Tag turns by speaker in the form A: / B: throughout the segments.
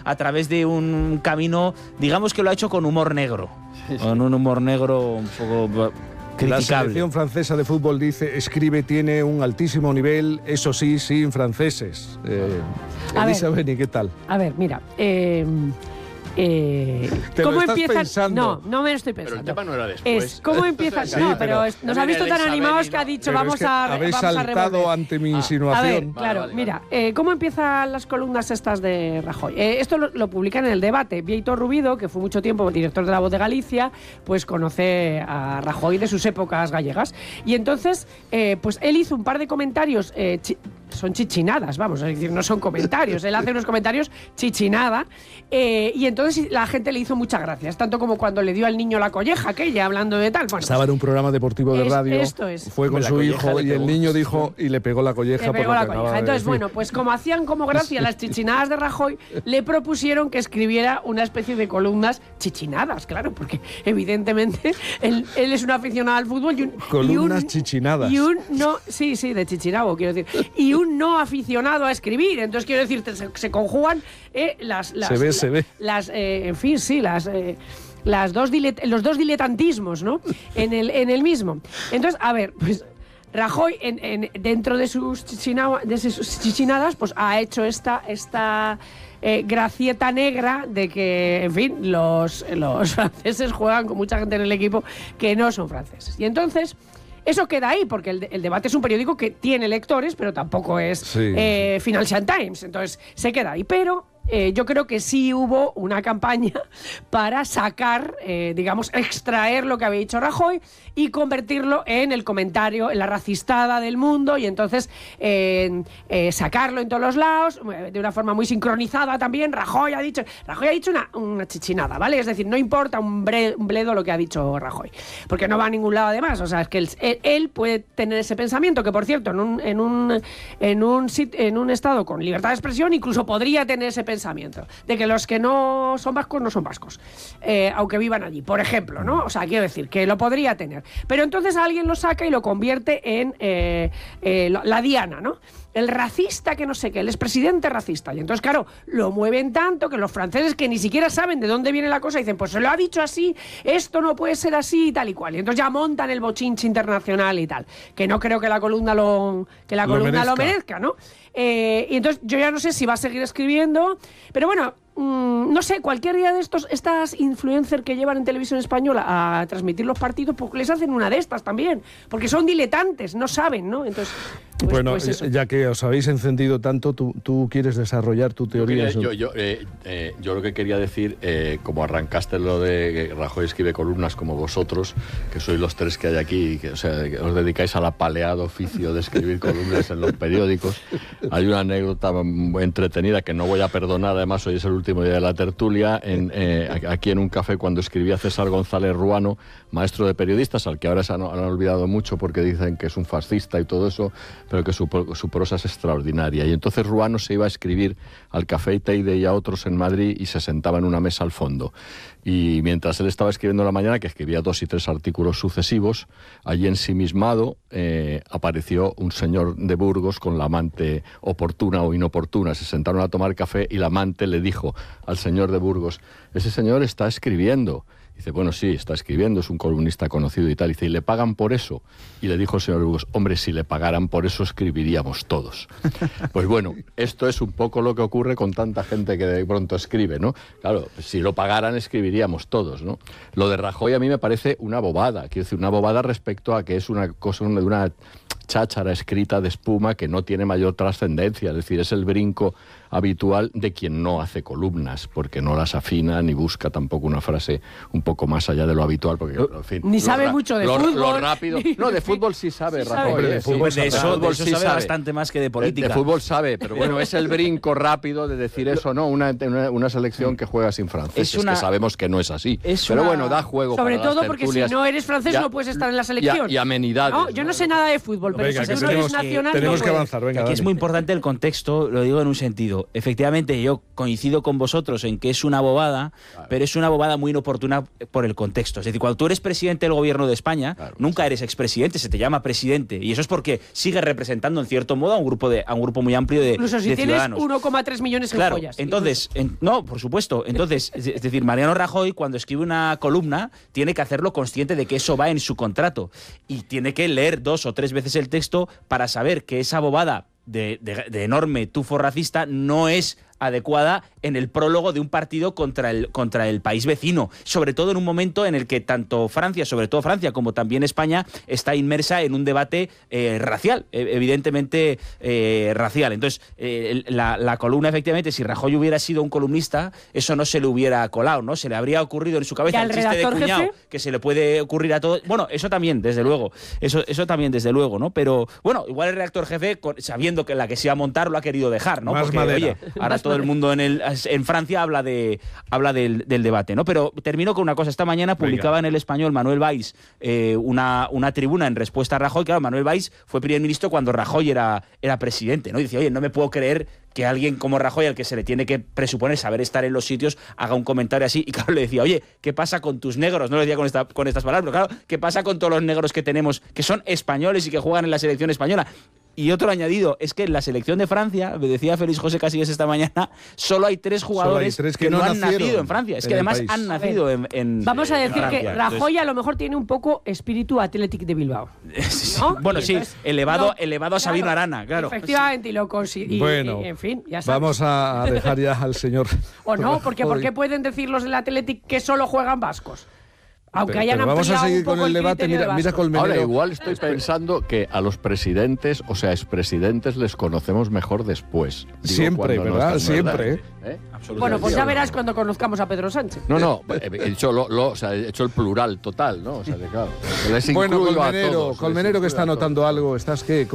A: a través de un camino, digamos que lo ha hecho con humor negro, con un humor negro un poco criticable.
B: La selección francesa de fútbol tiene un altísimo nivel, eso sí, sin franceses. Elisa Beni, ¿qué tal?
C: A ver, mira, ¿cómo empieza? No me lo estoy pensando.
D: Pero el tema no era después.
C: ¿Cómo empieza?
B: Sí,
C: no, pero nos ha visto tan animados que ha dicho vamos a
B: habéis saltado ante mi insinuación.
C: A ver, claro, vale. Mira, ¿cómo empiezan las columnas estas de Rajoy? Esto lo publican en El Debate. Víctor Rubido, que fue mucho tiempo director de La Voz de Galicia, pues conoce a Rajoy de sus épocas gallegas. Y entonces, pues él hizo un par de comentarios, son chichinadas, vamos, es decir, no son comentarios. Él hace unos comentarios chichinada, y entonces la gente le hizo muchas gracias, tanto como cuando le dio al niño la colleja aquella, hablando de tal. Bueno,
B: estaba en un programa deportivo de radio,
C: esto es.
B: Fue con su hijo y el niño dijo, y le pegó la colleja.
C: Entonces, bueno, pues como hacían como gracia las chichinadas de Rajoy, le propusieron que escribiera una especie de columnas chichinadas, claro, porque evidentemente él es un aficionado al fútbol
B: columnas chichinadas.
C: Y un no, sí, de chichinabo, quiero decir, y un no aficionado a escribir. Entonces, quiero decir, se conjugan se ve. En fin, sí, los dos diletantismos, ¿no? en el mismo. Entonces, a ver, pues Rajoy, dentro de sus chichinadas, pues ha hecho esta gracieta negra de que, en fin, los franceses juegan con mucha gente en el equipo que no son franceses. Y entonces eso queda ahí, porque el Debate es un periódico que tiene lectores, pero tampoco es Financial Times, entonces se queda ahí. Pero yo creo que sí hubo una campaña para sacar, digamos, extraer lo que había dicho Rajoy y convertirlo en el comentario, en la racistada del mundo, y entonces sacarlo en todos los lados, de una forma muy sincronizada también. Rajoy ha dicho una chichinada, ¿vale? Es decir, no importa un bledo lo que ha dicho Rajoy, porque no va a ningún lado además. O sea, es que él puede tener ese pensamiento, que por cierto, en un estado con libertad de expresión, incluso podría tener ese pensamiento de que los que no son vascos no son vascos, aunque vivan allí, por ejemplo, ¿no? O sea, quiero decir que lo podría tener, pero entonces alguien lo saca y lo convierte en la diana, ¿no? El racista que no sé qué, el expresidente racista. Y entonces, claro, lo mueven tanto que los franceses, que ni siquiera saben de dónde viene la cosa, dicen, pues se lo ha dicho así, esto no puede ser así y tal y cual. Y entonces ya montan el bochinche internacional y tal, que no creo que la columna lo merezca, ¿no? Y entonces yo ya no sé si va a seguir escribiendo, pero bueno, no sé, cualquier día de estas influencers que llevan en televisión española a transmitir los partidos, pues les hacen una de estas también, porque son diletantes, no saben, ¿no? Entonces, pues
B: ya que os habéis encendido tanto, tú quieres desarrollar tu teoría.
D: Yo lo que quería decir, como arrancaste lo de que Rajoy escribe columnas como vosotros, que sois los tres que hay aquí, que os dedicáis al apaleado oficio de escribir columnas en los periódicos. Hay una anécdota muy entretenida que no voy a perdonar, además hoy es el último día de la tertulia, aquí en un café, cuando escribía César González Ruano, maestro de periodistas, al que ahora se han olvidado mucho porque dicen que es un fascista y todo eso, pero que su prosa es extraordinaria. Y entonces Ruano se iba a escribir al Café Teide y a otros en Madrid y se sentaba en una mesa al fondo. Y mientras él estaba escribiendo en la mañana, que escribía 2 y 3 artículos sucesivos, allí ensimismado apareció un señor de Burgos con la amante oportuna o inoportuna. Se sentaron a tomar café y la amante le dijo al señor de Burgos, ese señor está escribiendo. Dice, bueno, sí, está escribiendo, es un columnista conocido y tal. Dice, ¿y le pagan por eso? Y le dijo el señor Burgos, hombre, si le pagaran por eso escribiríamos todos. Pues bueno, esto es un poco lo que ocurre con tanta gente que de pronto escribe, ¿no? Claro, si lo pagaran escribiríamos todos, ¿no? Lo de Rajoy a mí me parece una bobada, quiero decir, una bobada respecto a que es una cosa de una cháchara escrita de espuma que no tiene mayor trascendencia, es decir, es el brinco habitual de quien no hace columnas, porque no las afina ni busca tampoco una frase un poco más allá de lo habitual, porque en fin,
C: ni sabe mucho de fútbol.
D: Lo rápido. No, de fútbol sí sabe, Rajoy.
A: De fútbol sí sabe bastante más que de política.
D: De fútbol sabe, pero bueno, es el brinco rápido de decir eso, ¿no? Una selección que juega sin franceses, que sabemos que no es así. Pero bueno, da juego.
C: Sobre todo porque si no eres francés no puedes estar en la selección.
D: Y amenidades.
C: No, yo no sé nada de fútbol, pero
B: venga,
C: si tú no eres nacional...
B: Tenemos que avanzar, venga.
A: Aquí es muy importante el contexto, lo digo en un sentido. dicho, efectivamente yo coincido con vosotros en que es una bobada, claro, pero es una bobada muy inoportuna por el contexto. Es decir, cuando tú eres presidente del gobierno de España, claro, nunca eres expresidente, se te llama presidente, y eso es porque sigues representando en cierto modo a un grupo muy amplio de ciudadanos.
C: Incluso si tienes 1,3 millones en
A: claro,
C: joyas.
A: Entonces, no, por supuesto. Entonces, es decir, Mariano Rajoy, cuando escribe una columna, tiene que hacerlo consciente de que eso va en su contrato y tiene que leer 2 o 3 veces el texto para saber que esa bobada de enorme tufo racista no es adecuada en el prólogo de un partido contra el país vecino, sobre todo en un momento en el que tanto Francia, sobre todo Francia, como también España, está inmersa en un debate racial, evidentemente racial. Entonces, la columna, efectivamente, si Rajoy hubiera sido un columnista, eso no se le hubiera colado, ¿no? Se le habría ocurrido en su cabeza el chiste de cuñado, jefe, que se le puede ocurrir a todos. Bueno, eso también, desde luego. Eso también, desde luego, ¿no? Pero, bueno, igual el redactor jefe, sabiendo que la que se iba a montar, lo ha querido dejar, ¿no?
B: Más
A: porque,
B: madera.
A: Oye, ahora todo el mundo en Francia habla del debate, ¿no? Pero termino con una cosa. Esta mañana publicaba en El Español Manuel Valls una tribuna en respuesta a Rajoy. Claro, Manuel Valls fue primer ministro cuando Rajoy era presidente, ¿no? Y decía, oye, no me puedo creer que alguien como Rajoy, al que se le tiene que presuponer saber estar en los sitios, haga un comentario así. Y claro, le decía, oye, ¿qué pasa con tus negros? No lo decía con estas palabras, pero claro, ¿qué pasa con todos los negros que tenemos, que son españoles y que juegan en la selección española? Y otro añadido, es que en la selección de Francia, me decía Félix José Casillas esta mañana, solo hay 3 jugadores que no han nacido en Francia. Es que además han nacido en
C: Vamos a decir
A: Francia.
C: Que Rajoy a lo mejor tiene un poco espíritu Athletic de Bilbao, ¿no?
A: Bueno, sí, elevado a Sabino Arana, claro.
C: Efectivamente, y lo consigue.
B: Bueno,
C: en fin, ya sabes.
B: Vamos a dejar ya al señor.
C: O no, porque ¿por qué pueden decir los del Athletic que solo juegan vascos? Aunque hayan
B: pero vamos a seguir con el debate. Mira Colmenero.
D: Ahora, igual estoy pensando que a los presidentes, o sea, expresidentes, les conocemos mejor después.
B: Siempre, ¿verdad?
D: No
B: Siempre.
C: Bueno, pues ya verás cuando conozcamos a Pedro Sánchez.
D: No, he hecho el plural total, ¿no? O sea, claro.
B: Bueno,
D: Colmenero,
B: Colmenero que está anotando algo. ¿Estás qué?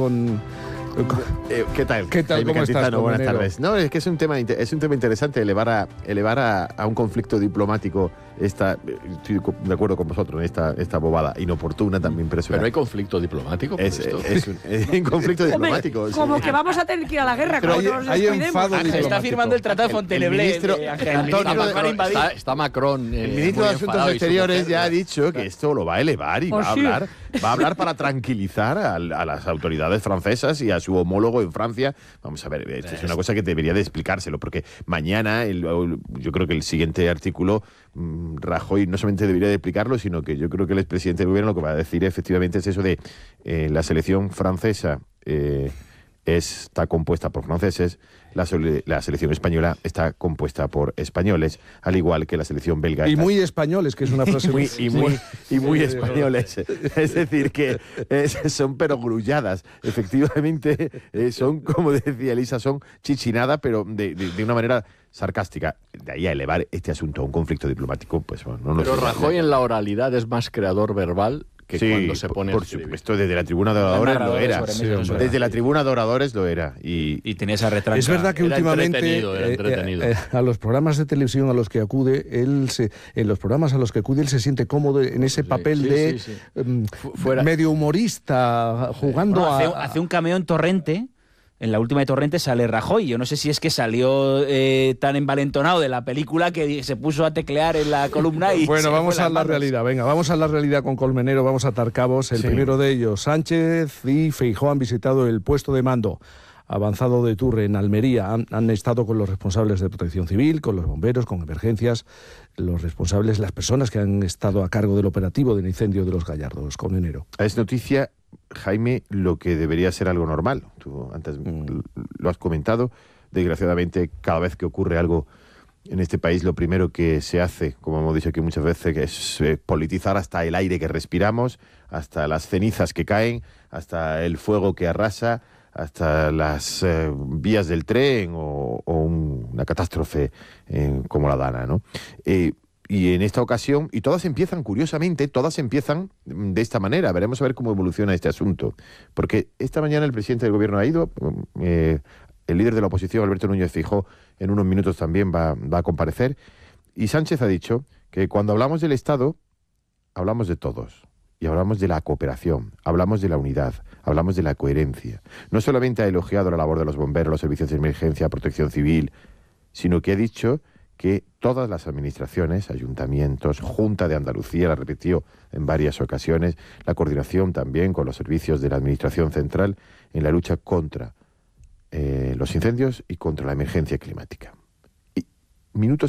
E: ¿Qué tal?
B: ¿Cómo estás?
E: Buenas tardes. No, es que es un tema interesante elevar a un conflicto diplomático estoy de acuerdo con vosotros en esta bobada inoportuna también impresionante.
D: Pero hay conflicto diplomático.
E: Es un conflicto diplomático.
C: Hombre, como que vamos a tener que ir a la guerra.
B: Pero hay enfado
A: Ángel está firmando el tratado de Fontainebleau.
D: Está Macron.
E: El ministro de Asuntos Exteriores ya ha dicho que esto lo va a elevar y va a hablar para tranquilizar a las autoridades francesas y a su homólogo en Francia. Vamos a ver, esto es una cosa que debería de explicárselo, porque mañana, yo creo que el siguiente artículo, Rajoy no solamente debería de explicarlo, sino que yo creo que el expresidente del gobierno lo que va a decir efectivamente es eso de la selección francesa está compuesta por franceses, la selección española está compuesta por españoles, al igual que la selección belga.
B: Y muy españoles, que es una frase
E: muy españoles. Es decir, que son perogrulladas. Efectivamente, son, como decía Elisa, son chichinadas, pero de una manera sarcástica. De ahí a elevar este asunto a un conflicto diplomático, pues bueno, no lo sé.
D: Pero Rajoy en la oralidad es más creador verbal que cuando se pone
E: por supuesto, desde la tribuna de oradores lo era. Desde la tribuna de oradores lo era. Y
A: tenía esa retranca.
B: Es verdad que últimamente
D: era entretenido.
B: A los programas de televisión a los que acude, en los programas a los que acude, él se siente cómodo en ese papel de medio humorista, jugando
A: hace un cameo en Torrente. En la última de Torrente sale Rajoy. Yo no sé si es que salió tan envalentonado de la película que se puso a teclear en la columna y...
B: Bueno, vamos a la realidad. Venga, vamos a la realidad con Colmenero. Vamos a atar cabos. El primero de ellos, Sánchez y Feijóo han visitado el puesto de mando avanzado de Turre en Almería. Han estado con los responsables de Protección Civil, con los bomberos, con emergencias, los responsables, las personas que han estado a cargo del operativo del incendio de Los Gallardos. Colmenero.
E: Es noticia, Jaime, lo que debería ser algo normal. Tú antes lo has comentado. Desgraciadamente, cada vez que ocurre algo en este país, lo primero que se hace, como hemos dicho aquí muchas veces, que es politizar hasta el aire que respiramos, hasta las cenizas que caen, hasta el fuego que arrasa, hasta las vías del tren o una catástrofe como la Dana, ¿no? Y en esta ocasión, y todas empiezan, curiosamente, de esta manera. Veremos a ver cómo evoluciona este asunto. Porque esta mañana el presidente del gobierno ha ido, el líder de la oposición, Alberto Núñez Feijóo, en unos minutos también va a comparecer. Y Sánchez ha dicho que cuando hablamos del Estado, hablamos de todos. y hablamos de la cooperación, hablamos de la unidad, hablamos de la coherencia. No solamente ha elogiado la labor de los bomberos, los servicios de emergencia, protección civil, sino que ha dicho que todas las administraciones, ayuntamientos, Junta de Andalucía, la repitió en varias ocasiones, la coordinación también con los servicios de la Administración Central en la lucha contra los incendios y contra la emergencia climática. Y minutos